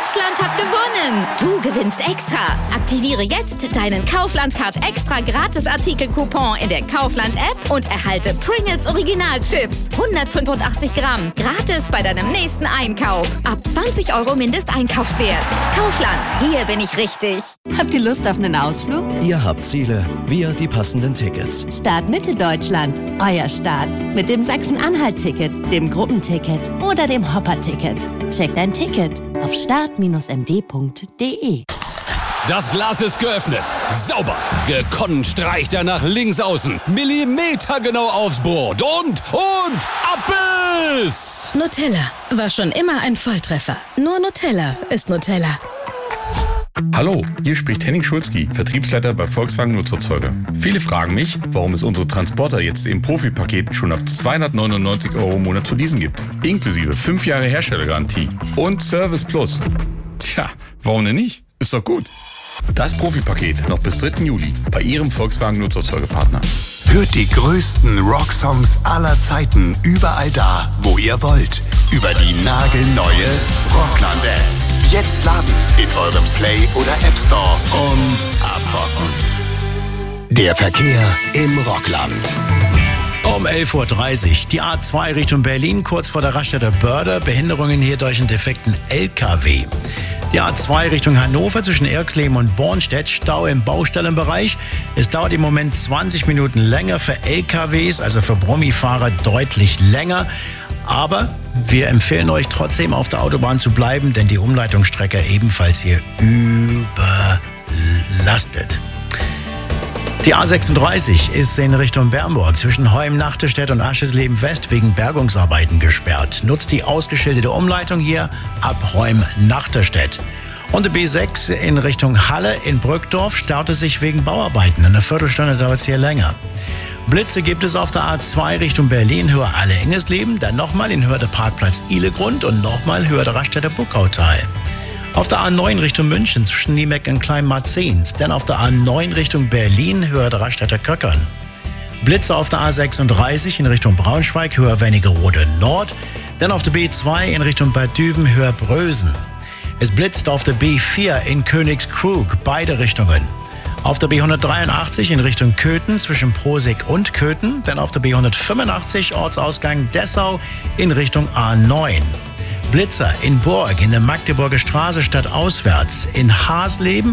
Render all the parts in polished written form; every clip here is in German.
Deutschland hat gewonnen. Du gewinnst extra. Aktiviere jetzt deinen Kaufland-Card extra Gratis-Artikel-Coupon in der Kaufland-App und erhalte Pringles Original-Chips. 185 Gramm. Gratis bei deinem nächsten Einkauf. Ab 20 € Mindesteinkaufswert. Kaufland, hier bin ich richtig. Habt ihr Lust auf einen Ausflug? Ihr habt Ziele, wir die passenden Tickets. Start Mitteldeutschland, euer Start. Mit dem Sachsen-Anhalt-Ticket, dem Gruppenticket oder dem Hopper-Ticket. Check dein Ticket auf start-md.de. Das Glas ist geöffnet. Sauber. Gekonnt streicht er nach links außen. Millimetergenau aufs Brot. Und ab ist! Nutella war schon immer ein Volltreffer. Nur Nutella ist Nutella. Hallo, hier spricht Henning Schulzki, Vertriebsleiter bei Volkswagen Nutzerzeuger. Viele fragen mich, warum es unsere Transporter jetzt im Profipaket schon ab 299 € im Monat zu leasen gibt. Inklusive 5 Jahre Herstellergarantie und Service Plus. Tja, warum denn nicht? Ist doch gut. Das Profipaket noch bis 3. Juli bei Ihrem Volkswagen Nutzerzeugerpartner. Hört die größten Rocksongs aller Zeiten überall da, wo ihr wollt. Über die nagelneue Rockland-App. Jetzt laden in eurem Play- oder App Store und abrocken. Der Verkehr im Rockland. Um 11:30 Uhr. Die A2 Richtung Berlin, kurz vor der Raststätte Börde. Behinderungen hier durch einen defekten LKW. Die A2 Richtung Hannover zwischen Irxleben und Bornstedt. Stau im Baustellenbereich. Es dauert im Moment 20 Minuten länger für LKWs, also für Brummifahrer deutlich länger. Aber wir empfehlen euch trotzdem auf der Autobahn zu bleiben, denn die Umleitungsstrecke ebenfalls hier überlastet. Die A36 ist in Richtung Bernburg zwischen Heum-Nachterstedt und Aschersleben-West wegen Bergungsarbeiten gesperrt. Nutzt die ausgeschilderte Umleitung hier ab Heum-Nachterstedt. Und die B6 in Richtung Halle in Brückdorf startet sich wegen Bauarbeiten. Eine Viertelstunde dauert es hier länger. Blitze gibt es auf der A2 Richtung Berlin, Höhe Alle-Engesleben, dann nochmal in Höhe der Parkplatz Ihlegrund und nochmal Höhe der Raststätte Buckautal. Auf der A9 Richtung München zwischen Niemeck und Kleinmarzens, dann auf der A9 Richtung Berlin, Höhe der Raststätte Köckern. Blitze auf der A36 in Richtung Braunschweig, Höhe Wernigerode Nord, dann auf der B2 in Richtung Bad Düben, Höhe Brösen. Es blitzt auf der B4 in Königskrug, beide Richtungen. Auf der B183 in Richtung Köthen zwischen Prosig und Köthen, dann auf der B185 Ortsausgang Dessau in Richtung A9. Blitzer in Burg in der Magdeburger Straße stadtauswärts, in Hasleben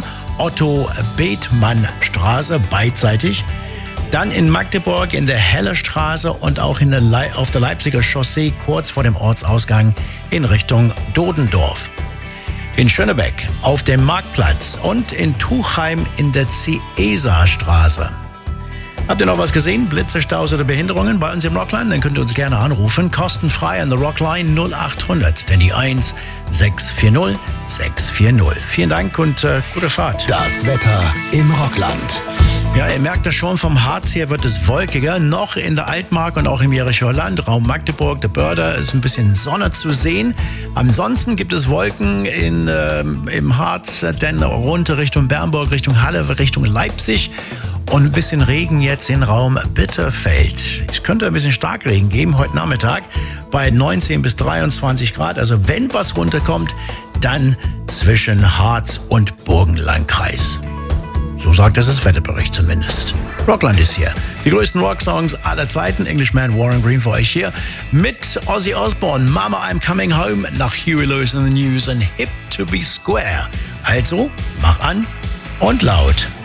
Otto-Bethmann-Straße beidseitig, dann in Magdeburg in der Hellerstraße und auch auf der Leipziger Chaussee kurz vor dem Ortsausgang in Richtung Dodendorf. In Schönebeck auf dem Marktplatz und in Tuchheim in der Ciesa-Straße. Habt ihr noch was gesehen? Blitze, Staus oder Behinderungen bei uns im Rockland? Dann könnt ihr uns gerne anrufen. Kostenfrei an der Rockline 0800, denn die 1-640-640. Vielen Dank und gute Fahrt. Das Wetter im Rockland. Ja, ihr merkt das schon, vom Harz her wird es wolkiger. Noch in der Altmark und auch im Jerichoer Land, Raum Magdeburg, der Börder, ist ein bisschen Sonne zu sehen. Ansonsten gibt es Wolken im Harz, dann runter Richtung Bernburg, Richtung Halle, Richtung Leipzig. Und ein bisschen Regen jetzt in Raum Bitterfeld. Es könnte ein bisschen Starkregen geben heute Nachmittag bei 19 bis 23 Grad. Also wenn was runterkommt, dann zwischen Harz und Burgenlandkreis. So sagt es das Wetterbericht zumindest. Rockland ist hier. Die größten Rocksongs aller Zeiten. Englishman Warren Green für euch hier. Mit Ozzy Osbourne, Mama I'm Coming Home, nach Huey Lewis in the News und Hip to be Square. Also, mach an und laut.